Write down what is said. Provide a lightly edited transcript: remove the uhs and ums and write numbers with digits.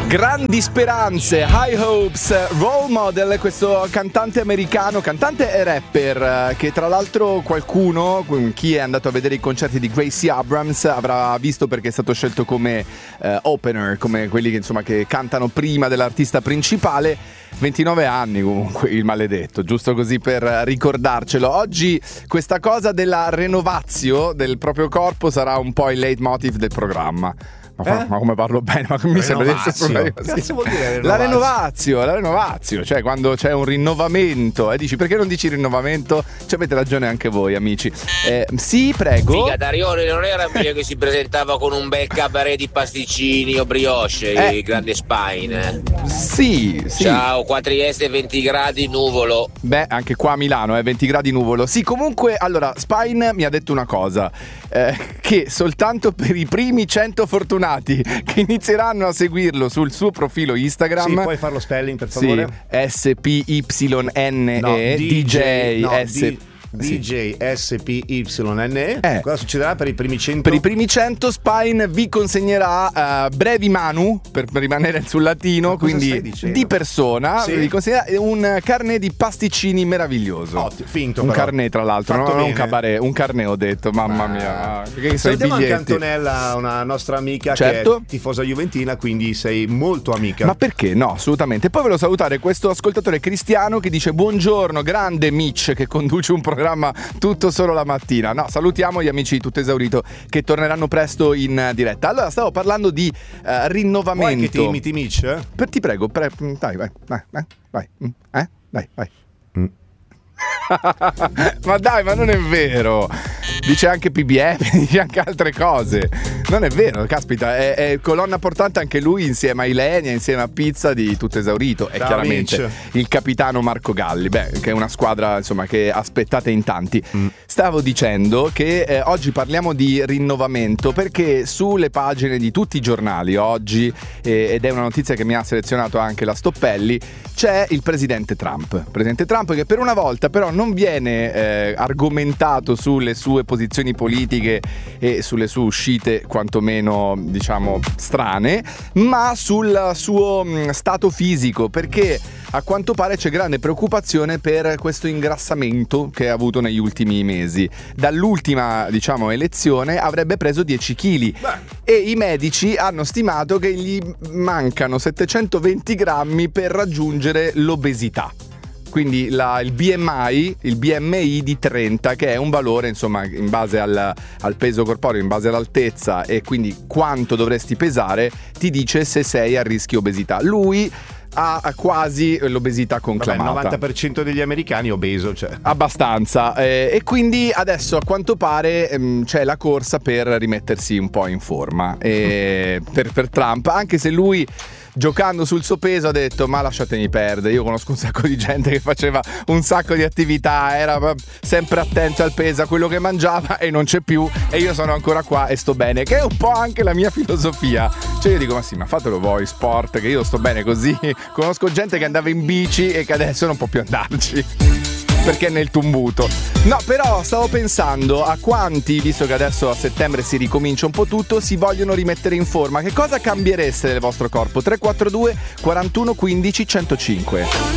Grandi speranze, high hopes, role model, questo cantante americano, cantante e rapper, che tra l'altro qualcuno, chi è andato a vedere i concerti di Gracie Abrams, avrà visto perché è stato scelto come opener, come quelli che insomma che cantano prima dell'artista principale. 29 anni comunque il maledetto, giusto così per ricordarcelo. Oggi questa cosa della renovazio del proprio corpo sarà un po' il leitmotiv del programma. Ma come parlo bene? Ma mi sembra di essere Cosa vuol dire la renovazio, cioè quando c'è un rinnovamento. Dici, perché non dici rinnovamento? Ci avete ragione anche voi, amici. Sì, prego. Figa, Darione non era meglio che si presentava con un bel cabaret di pasticcini o brioche, il grande Spine. Sì. Ciao, qua Trieste 20 gradi nuvolo. Beh, anche qua a Milano 20 gradi nuvolo. Sì, comunque, allora, Spine mi ha detto una cosa, che soltanto per i primi 100 fortunati che inizieranno a seguirlo sul suo profilo Instagram. Sì, puoi fare lo spelling per favore? Sì, SPYNE DJ SPYNE. Cosa succederà per i primi 100? Per i primi 100 Spine vi consegnerà brevi manu, per rimanere sul latino, quindi di persona, vi consegnerà un carnet di pasticcini meraviglioso. Finto, un però. carnet, tra l'altro, non un cabaret, un carnet, ho detto, mamma mia. Salutiamo anche Antonella, una nostra amica, certo, che è tifosa juventina, quindi sei molto amica. Ma perché? No, assolutamente. Poi volevo salutare questo ascoltatore Cristiano che dice: buongiorno, grande Mitch che conduce un programma tutto solo la mattina. No, salutiamo gli amici di Tutto Esaurito che torneranno presto in diretta. Allora, stavo parlando di rinnovamento. Vuoi che ti imiti Mitch? Ti prego, dai, vai. Vai. Ma dai, ma non è vero. Dice anche PBF, dice anche altre cose. Non è vero, caspita, è colonna portante anche lui insieme a Ilenia, insieme a Pizza di Tutto Esaurito. E chiaramente Mitch, il capitano Marco Galli, che è una squadra insomma che aspettate in tanti. Stavo dicendo che oggi parliamo di rinnovamento perché sulle pagine di tutti i giornali oggi, ed è una notizia che mi ha selezionato anche la Stoppelli, c'è il presidente Trump che per una volta però non viene argomentato sulle sue posizioni politiche e sulle sue uscite quantomeno diciamo strane, ma sul suo stato fisico, perché a quanto pare c'è grande preoccupazione per questo ingrassamento che ha avuto negli ultimi mesi. Dall'ultima diciamo elezione avrebbe preso 10 kg e i medici hanno stimato che gli mancano 720 grammi per raggiungere l'obesità. Quindi il BMI di 30, che è un valore insomma in base al peso corporeo, in base all'altezza e quindi quanto dovresti pesare, ti dice se sei a rischio obesità. Lui ha quasi l'obesità conclamata. Il 90% degli americani è obeso, cioè. Abbastanza. E quindi adesso a quanto pare c'è la corsa per rimettersi un po' in forma per Trump, anche se lui, giocando sul suo peso, ha detto: ma lasciatemi perdere, io conosco un sacco di gente che faceva un sacco di attività, era sempre attento al peso, a quello che mangiava, e non c'è più, e io sono ancora qua e sto bene, che è un po' anche la mia filosofia. Cioè io dico: ma sì, ma fatelo voi sport, che io sto bene così. Conosco gente che andava in bici e che adesso non può più andarci perché è nel tumbuto. No, però stavo pensando a quanti, visto che adesso a settembre si ricomincia un po' tutto, si vogliono rimettere in forma. Che cosa cambiereste nel vostro corpo? 342 41 15 105.